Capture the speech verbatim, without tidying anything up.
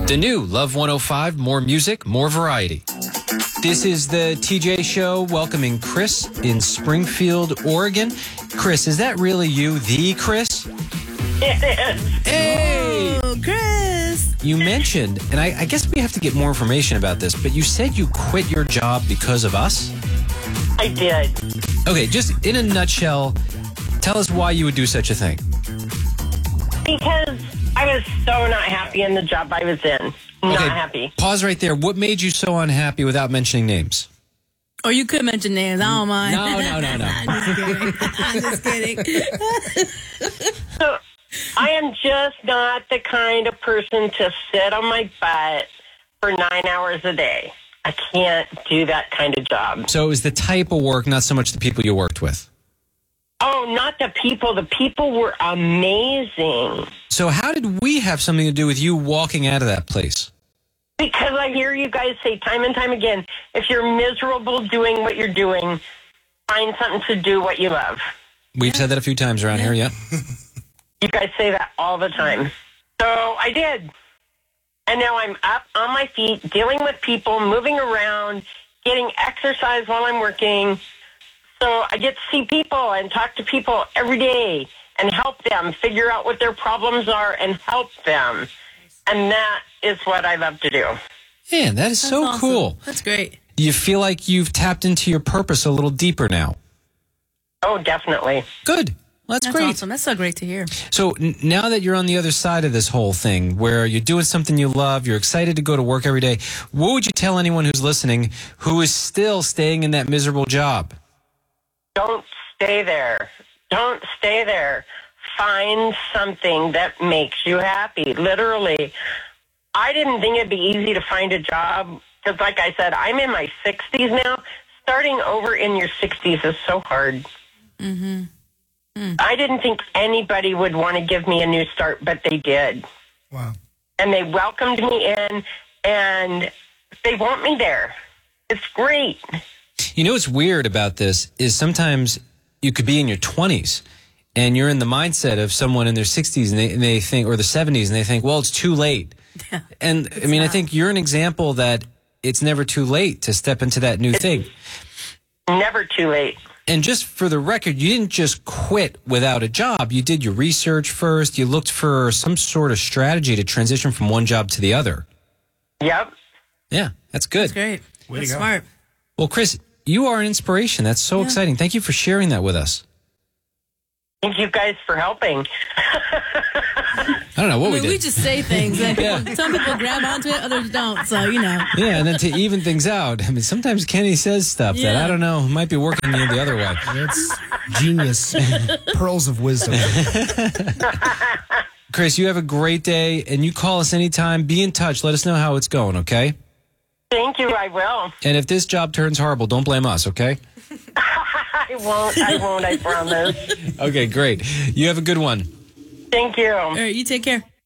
The new Love one oh five, more music, more variety. This is the T J Show, welcoming Chris in Springfield, Oregon. Chris, is that really you, the Chris? It is. Hey! Oh, Chris! You mentioned, and I, I guess we have to get more information about this, but you said you quit your job because of us? I did. Okay, just in a nutshell, tell us why you would do such a thing. Because I was so not happy in the job I was in. Not Okay, happy. Pause right there. What made you so unhappy without mentioning names? Or you could mention names. I don't mind. No, no, no, no. I'm just kidding. I'm just kidding. So I am just not the kind of person to sit on my butt for nine hours a day. I can't do that kind of job. So it was the type of work, not so much the people you worked with. Oh, not the people. The people were amazing. So how did we have something to do with you walking out of that place? Because I hear you guys say time and time again, if you're miserable doing what you're doing, find something to do what you love. We've said that a few times around here, yeah. You guys say that all the time. So I did. And now I'm up on my feet, dealing with people, moving around, getting exercise while I'm working. So I get to see people and talk to people every day and help them figure out what their problems are and help them. And that is what I love to do. Man, that is That's so awesome. cool. That's great. You feel like you've tapped into your purpose a little deeper now. Oh, definitely. Good. Well, that's, That's great. awesome. That's so great to hear. So n- now that you're on the other side of this whole thing, where you're doing something you love, you're excited to go to work every day, what would you tell anyone who's listening who is still staying in that miserable job? Don't stay there. Don't stay there. Find something that makes you happy. Literally. I didn't think it'd be easy to find a job because, like I said, I'm in my sixties now. Starting over in your sixties is so hard. Mm-hmm. Mm. I didn't think anybody would want to give me a new start, but they did. Wow. And they welcomed me in, and they want me there. It's great. You know what's weird about this is sometimes you could be in your twenties and you're in the mindset of someone in their sixties and they, and they think, or the seventies, and they think, well, it's too late. Yeah, and I mean, not. I think you're an example that it's never too late to step into that new thing. Never too late. And just for the record, you didn't just quit without a job. You did your research first. You looked for some sort of strategy to transition from one job to the other. Yep. Yeah, that's good. That's great. Way That's to go. smart. Well, Chris, you are an inspiration. That's so Yeah. exciting. Thank you for sharing that with us. Thank you guys for helping. I don't know what I mean, we we did. just say things. And Yeah. people, some people grab onto it, others don't. So, you know. Yeah, and then to even things out, I mean, sometimes Kenny says stuff that, Yeah. I don't know, might be working the the other way. It's genius. Pearls of wisdom. Chris, you have a great day, and you call us anytime. Be in touch. Let us know how it's going, okay? Thank you. I will. And if this job turns horrible, don't blame us, okay? I won't. I won't. I promise. Okay, great. You have a good one. Thank you. All right, you take care.